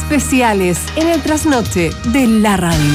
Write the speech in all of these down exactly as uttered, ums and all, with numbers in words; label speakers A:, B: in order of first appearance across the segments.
A: especiales en el trasnoche de la radio.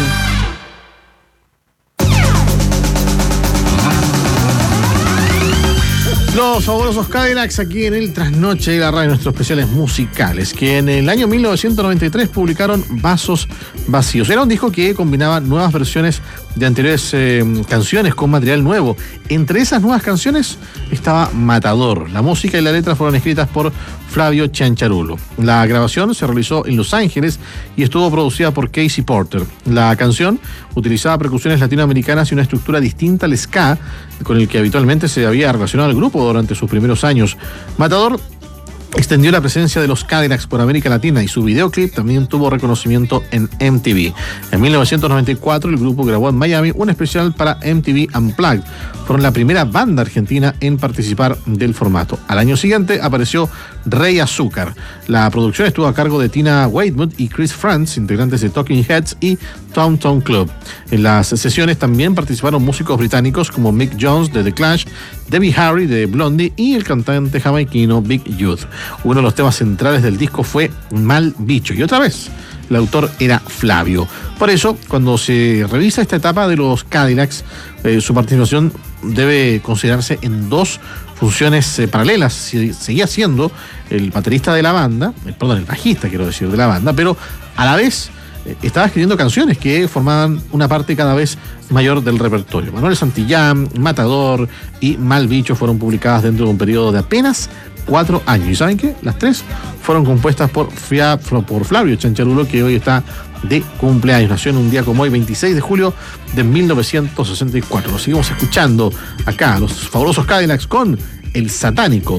B: Los fabulosos Cadillacs aquí en el Trasnoche de la radio, nuestros especiales musicales, que en el año mil novecientos noventa y tres publicaron Vasos Vacíos. Era un disco que combinaba nuevas versiones de anteriores eh, canciones con material nuevo. Entre esas nuevas canciones estaba Matador. La música y la letra fueron escritas por Flavio Cianciarulo. La grabación se realizó en Los Ángeles y estuvo producida por Casey Porter. La canción utilizaba percusiones latinoamericanas y una estructura distinta al ska, con el que habitualmente se había relacionado el grupo durante sus primeros años. Matador extendió la presencia de los Cadillacs por América Latina y su videoclip también tuvo reconocimiento en M T V. En mil novecientos noventa y cuatro el grupo grabó en Miami un especial para M T V Unplugged. Fueron la primera banda argentina en participar del formato. Al año siguiente apareció Rey Azúcar. La producción estuvo a cargo de Tina Weymouth y Chris Frantz, integrantes de Talking Heads y Tom Tom Club. En las sesiones también participaron músicos británicos como Mick Jones de The Clash, Debbie Harry de Blondie y el cantante jamaiquino Big Youth. Uno de los temas centrales del disco fue Mal Bicho, y otra vez el autor era Flavio. Por eso, cuando se revisa esta etapa de los Cadillacs, eh, su participación debe considerarse en dos funciones eh, paralelas. Seguía siendo el baterista de la banda, eh, perdón, el bajista quiero decir de la banda, pero a la vez eh, estaba escribiendo canciones que formaban una parte cada vez mayor del repertorio. Manuel Santillán, Matador y Mal Bicho fueron publicadas dentro de un periodo de apenas cuatro años. ¿Y saben qué? Las tres fueron compuestas por, Fia, por Flavio Cianciarulo, que hoy está de cumpleaños. Nació en un día como hoy, veintiséis de julio de mil novecientos sesenta y cuatro. Lo seguimos escuchando acá, los fabulosos Cadillacs con El Satánico.